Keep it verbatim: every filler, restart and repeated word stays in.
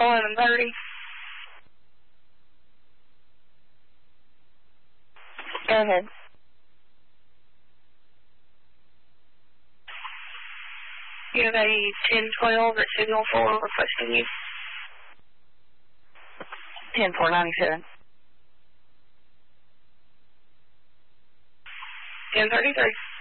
eleven thirty. Go ahead. You have a ten twelve at Signal four requesting you. ten four ninety-seven. ten thirty-three.